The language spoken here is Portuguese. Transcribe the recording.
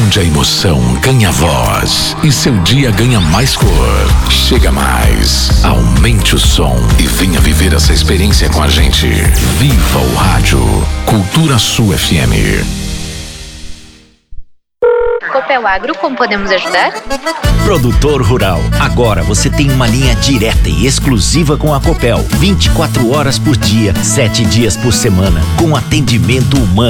onde a emoção ganha voz e seu dia ganha mais cor. Chega mais, aumente o som e venha viver essa experiência com a gente. Viva o rádio. Cultura Sul FM. Copel Agro, como podemos ajudar? Produtor rural, agora você tem uma linha direta e exclusiva com a Copel, 24 horas por dia, 7 dias por semana, com atendimento humano.